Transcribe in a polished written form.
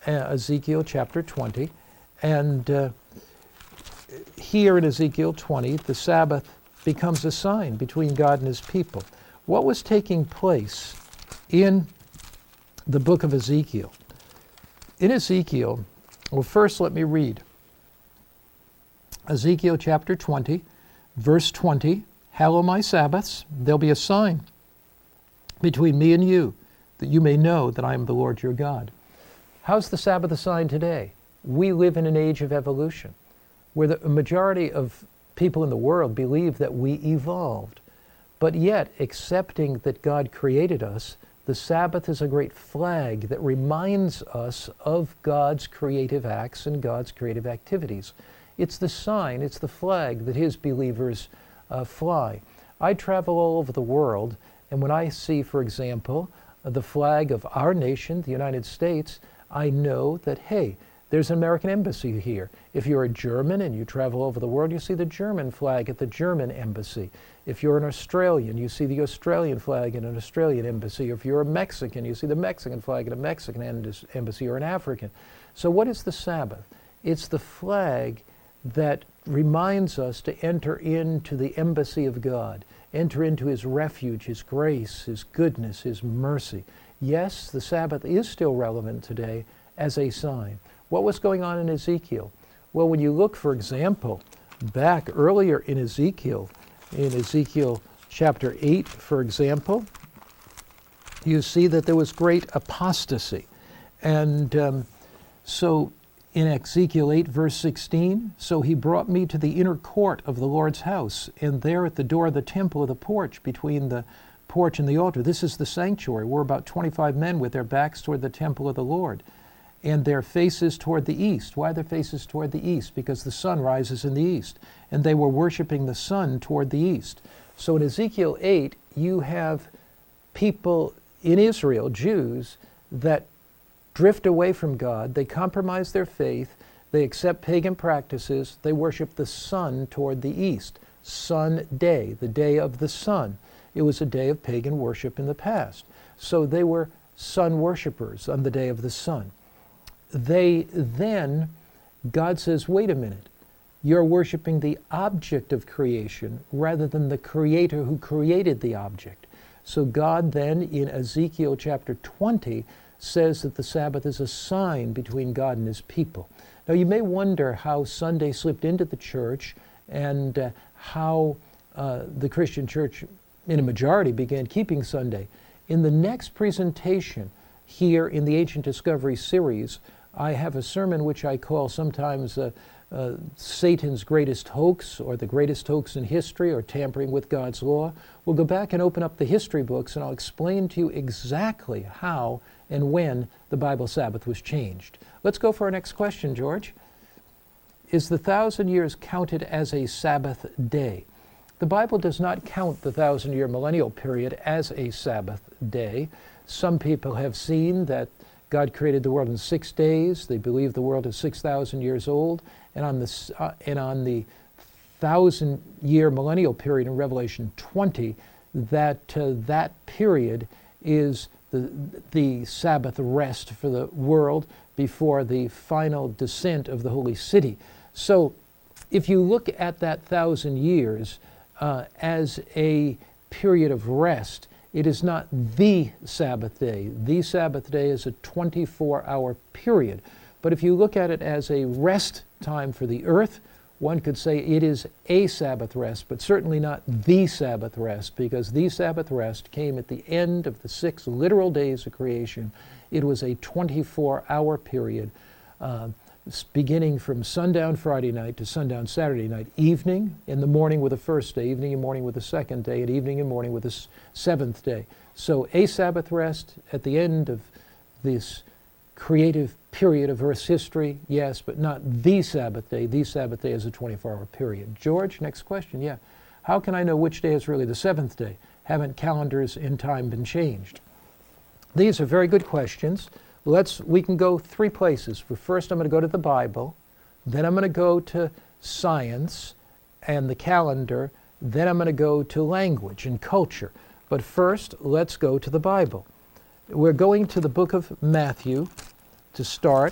Ezekiel chapter 20. And here in Ezekiel 20, the Sabbath becomes a sign between God and his people. What was taking place in the book of Ezekiel? In Ezekiel, well, first let me read Ezekiel chapter 20, verse 20. Hallow my Sabbaths, there'll be a sign between me and you, that you may know that I am the Lord your God. How's the Sabbath a sign today? We live in an age of evolution, where the majority of people in the world believe that we evolved. But yet, accepting that God created us, the Sabbath is a great flag that reminds us of God's creative acts and God's creative activities. It's the sign, it's the flag that his believers fly. I travel all over the world, and when I see, for example, the flag of our nation, the United States, I know that, hey, there's an American embassy here. If you're a German and you travel over the world, you see the German flag at the German embassy. If you're an Australian, you see the Australian flag in an Australian embassy. Or if you're a Mexican, you see the Mexican flag at a Mexican embassy, or an African. So what is the Sabbath? It's the flag that reminds us to enter into the embassy of God, enter into his refuge, his grace, his goodness, his mercy. Yes, the Sabbath is still relevant today as a sign. What was going on in Ezekiel? Well, when you look, for example, back earlier in Ezekiel chapter 8, for example, you see that there was great apostasy. And so in Ezekiel 8, verse 16, so he brought me to the inner court of the Lord's house, and there at the door of the temple of the porch, between the porch and the altar, this is the sanctuary, were about 25 men with their backs toward the temple of the Lord, and their faces toward the east. Why their faces toward the east? Because the sun rises in the east, and they were worshiping the sun toward the east. So in Ezekiel 8, you have people in Israel, Jews, that drift away from God. They compromise their faith. They accept pagan practices. They worship the sun toward the east. Sun day, the day of the sun. It was a day of pagan worship in the past. So they were sun worshipers on the day of the sun. Then God says, wait a minute, you're worshiping the object of creation rather than the creator who created the object. So God then in Ezekiel chapter 20 says that the Sabbath is a sign between God and his people. Now you may wonder how Sunday slipped into the church and how the Christian church in a majority began keeping Sunday. In the next presentation here in the Ancient Discovery series, I have a sermon which I call sometimes Satan's greatest hoax, or the greatest hoax in history, or tampering with God's law. We'll go back and open up the history books, and I'll explain to you exactly how and when the Bible Sabbath was changed. Let's go for our next question, George. Is the 1,000 years counted as a Sabbath day? The Bible does not count the 1,000-year millennial period as a Sabbath day. Some people have seen that God created the world in 6 days. They believe the world is 6,000 years old. And on the 1,000-year millennial period in Revelation 20, that period is the Sabbath rest for the world before the final descent of the holy city. So if you look at that 1,000 years as a period of rest, it is not the Sabbath day. The Sabbath day is a 24-hour period. But if you look at it as a rest time for the earth, one could say it is a Sabbath rest, but certainly not the Sabbath rest, because the Sabbath rest came at the end of the 6 literal days of creation. It was a 24-hour period, beginning from sundown Friday night to sundown Saturday night, evening in the morning with the first day, evening and morning with the second day, and evening and morning with the seventh day. So a Sabbath rest at the end of this creative period of Earth's history, yes, but not the Sabbath day. The Sabbath day is a 24-hour period. George, next question. Yeah. How can I know which day is really the seventh day? Haven't calendars in time been changed? These are very good questions. We can go 3 places. First, I'm going to go to the Bible. Then I'm going to go to science and the calendar. Then I'm going to go to language and culture. But first, let's go to the Bible. We're going to the book of Matthew to start,